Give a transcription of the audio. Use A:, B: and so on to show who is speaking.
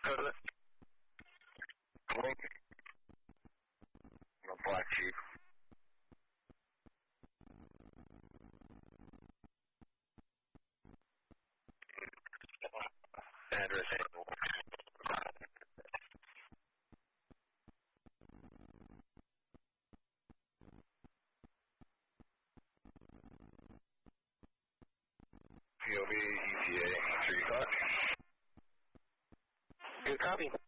A: President.
B: No Black Chief.
A: Address.
B: POV ETA 3 o'clock.
A: Good copy.